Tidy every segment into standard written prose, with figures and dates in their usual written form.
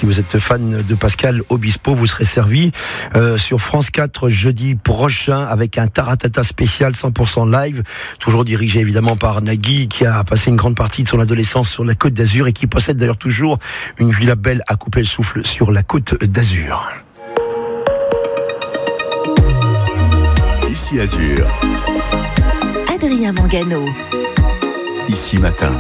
Si vous êtes fan de Pascal Obispo, vous serez servi sur France 4 jeudi prochain avec un Taratata spécial 100% live, toujours dirigé évidemment par Nagui, qui a passé une grande partie de son adolescence sur la Côte d'Azur et qui possède d'ailleurs toujours une villa belle à couper le souffle sur la Côte d'Azur. Ici Azur. Adrien Mangano. Ici Matin.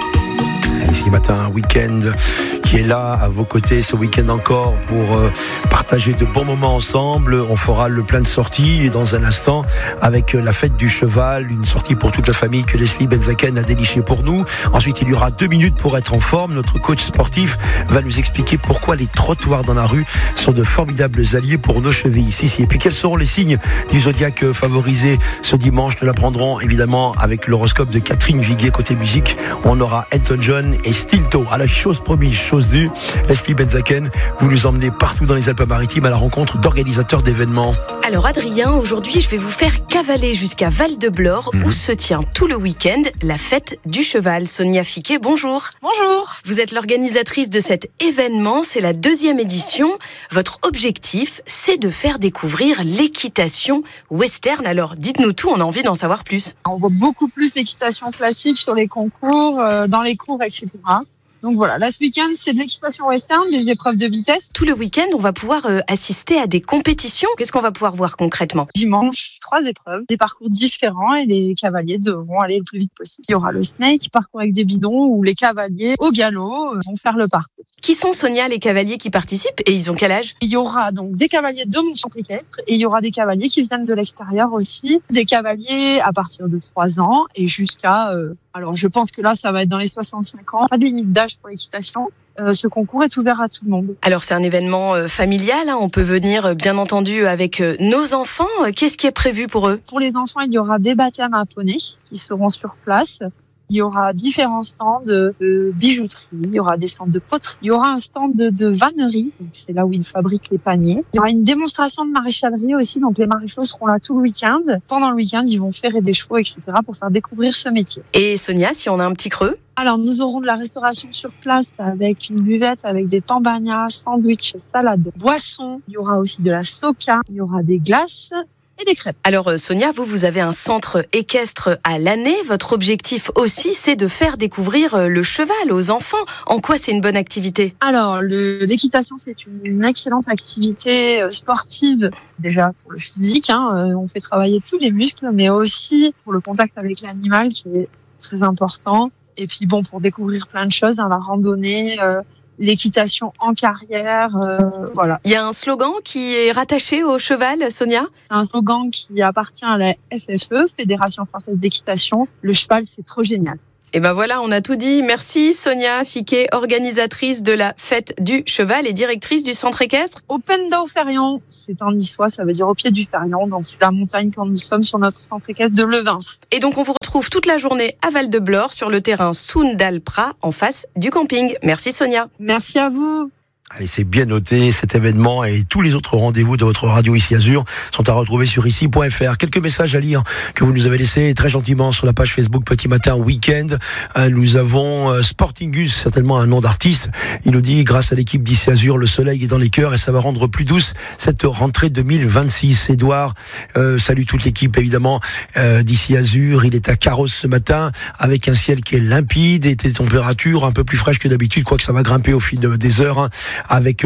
Ici Matin, un week-end qui est là à vos côtés ce week-end encore pour partager de bons moments ensemble. On fera le plein de sorties dans un instant avec la fête du cheval, une sortie pour toute la famille que Leslie Benzaken a dénichée pour nous. Ensuite, il y aura 2 minutes pour être en forme. Notre coach sportif va nous expliquer pourquoi les trottoirs dans la rue sont de formidables alliés pour nos chevilles. Et puis quels seront les signes du zodiaque favorisé ce dimanche? Nous l'apprendrons évidemment avec l'horoscope de Catherine Viguier. Côté musique, on aura Elton John et Stilto. À la chose promise, chose due, Leslie Benzaken, vous nous emmenez partout dans les Alpes-Maritimes à la rencontre d'organisateurs d'événements. Alors Adrien, aujourd'hui je vais vous faire cavaler jusqu'à Val-de-Blore où se tient tout le week-end la fête du cheval. Sonia Fiquet, bonjour. Bonjour. Vous êtes l'organisatrice de cet événement, c'est la 2e édition. Votre objectif, c'est de faire découvrir l'équitation western. Alors dites-nous tout, on a envie d'en savoir plus. On voit beaucoup plus d'équitation classique sur les concours, dans les cours, etc. Donc voilà, là ce week-end, c'est de l'équitation western, des épreuves de vitesse. Tout le week-end, on va pouvoir assister à des compétitions. Qu'est-ce qu'on va pouvoir voir concrètement? Dimanche, 3 épreuves, des parcours différents et les cavaliers devront aller le plus vite possible. Il y aura le snake, parcours avec des bidons, où les cavaliers au galop vont faire le parcours. Qui sont, Sonia, les cavaliers qui participent et ils ont quel âge? Il y aura donc des cavaliers de mon centre équestre et il y aura des cavaliers qui viennent de l'extérieur aussi. Des cavaliers à partir de 3 ans et jusqu'à... alors je pense que là, ça va être dans les 65 ans. Pas de limite d'âge pour l'équitation. Ce concours est ouvert à tout le monde. Alors c'est un événement familial, hein. On peut venir bien entendu avec nos enfants. Qu'est-ce qui est prévu pour eux? Pour les enfants, il y aura des baptêmes à poney qui seront sur place. Il y aura différents stands de bijouterie, il y aura des stands de poterie, il y aura un stand de vannerie, donc c'est là où ils fabriquent les paniers. Il y aura une démonstration de maréchalerie aussi, donc les maréchaux seront là tout le week-end. Pendant le week-end, ils vont ferrer des chevaux, etc. pour faire découvrir ce métier. Et Sonia, si on a un petit creux? Alors, nous aurons de la restauration sur place avec une buvette, avec des tambagnas, sandwichs, salades, boissons. Il y aura aussi de la soca, il y aura des glaces et des crêpes. Alors Sonia, vous avez un centre équestre à l'année. Votre objectif aussi, c'est de faire découvrir le cheval aux enfants. En quoi c'est une bonne activité? Alors, l'équitation, c'est une excellente activité sportive, déjà pour le physique. On fait travailler tous les muscles, mais aussi pour le contact avec l'animal qui est très important. Et puis bon, pour découvrir plein de choses, la randonnée, l'équitation en carrière, voilà. Il y a un slogan qui est rattaché au cheval, Sonia? C'est un slogan qui appartient à la FFE, Fédération Française d'Équitation. Le cheval, c'est trop génial. Et ben voilà, on a tout dit. Merci Sonia Fiquet, organisatrice de la fête du cheval et directrice du centre équestre. Au Pendau-Ferrion, c'est en niçois, ça veut dire au pied du Ferrion, donc c'est la montagne quand nous sommes sur notre centre équestre de Levins. Et donc on vous retrouve toute la journée à Val-de-Blore sur le terrain Soundalpra en face du camping. Merci Sonia. Merci à vous. Allez, c'est bien noté, cet événement et tous les autres rendez-vous de votre radio Ici Azur sont à retrouver sur ici.fr. Quelques messages à lire que vous nous avez laissés très gentiment sur la page Facebook Petit Matin Week-end. Nous avons Sportingus, certainement un nom d'artiste. Il nous dit, grâce à l'équipe d'Ici Azur, le soleil est dans les cœurs et ça va rendre plus douce cette rentrée 2026. Édouard, salut toute l'équipe évidemment d'Ici Azur. Il est à Carros ce matin avec un ciel qui est limpide et des températures un peu plus fraîches que d'habitude, quoique ça va grimper au fil des heures. Avec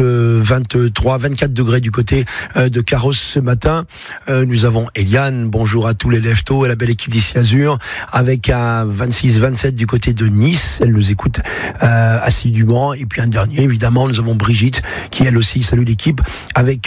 23, 24 degrés du côté de Carros ce matin. Nous avons Eliane, bonjour à tous les leftos et la belle équipe d'Ici Azur, avec un 26, 27 du côté de Nice. Elle nous écoute assidûment. Et puis un dernier, évidemment, nous avons Brigitte, qui elle aussi salue l'équipe, avec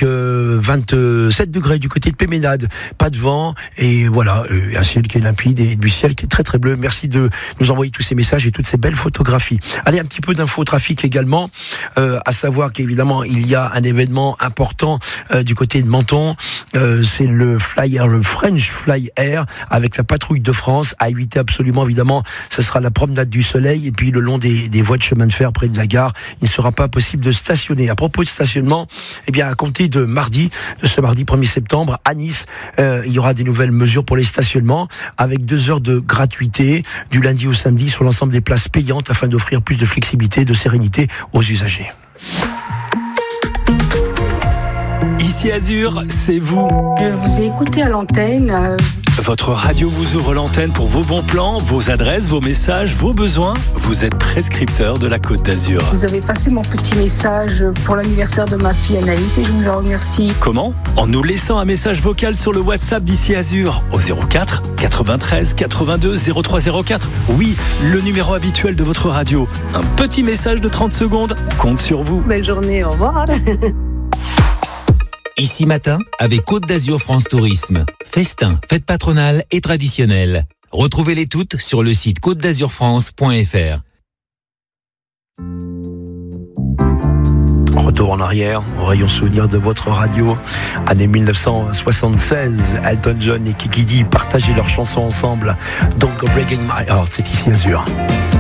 27 degrés du côté de Péménade. Pas de vent, et voilà, un ciel qui est limpide et du ciel qui est très très bleu. Merci de nous envoyer tous ces messages et toutes ces belles photographies. Allez, un petit peu d'info trafic également, à savoir qu'évidemment il y a un événement important du côté de Menton, c'est le French Fly Air avec la patrouille de France. À éviter absolument, évidemment, ce sera la promenade du Soleil et puis le long des voies de chemin de fer près de la gare, il ne sera pas possible de stationner. À propos de stationnement, eh bien à compter de ce mardi 1er septembre à Nice, il y aura des nouvelles mesures pour les stationnements avec 2 heures de gratuité du lundi au samedi sur l'ensemble des places payantes afin d'offrir plus de flexibilité et de sérénité aux usagers. Ici Azur, c'est vous. Je vous ai écouté à l'antenne. Votre radio vous ouvre l'antenne pour vos bons plans, vos adresses, vos messages, vos besoins. Vous êtes prescripteur de la Côte d'Azur. Vous avez passé mon petit message pour l'anniversaire de ma fille Anaïs et je vous en remercie. Comment ? En nous laissant un message vocal sur le WhatsApp d'Ici Azur au 04 93 82 0304. Oui, le numéro habituel de votre radio. Un petit message de 30 secondes compte sur vous. Belle journée, au revoir. Ici Matin, avec Côte d'Azur France Tourisme. Festins, fêtes patronales et traditionnelles. Retrouvez-les toutes sur le site côtedazurfrance.fr. Retour en arrière, au rayon souvenir de votre radio. Année 1976, Elton John et Kiki Dee partageaient leurs chansons ensemble. Don't Go Breaking My Heart, c'est Ici Azur.